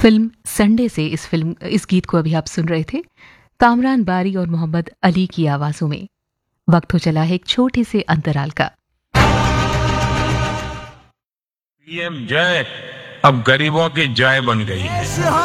Film Sunday से इस गीत को अभी आप सुन रहे थे कामरान बारी और मोहम्मद अली की आवाजों में। वक्त हो चला है एक छोटे से अंतराल का। पीएम जय अब गरीबों की जय बन गई है।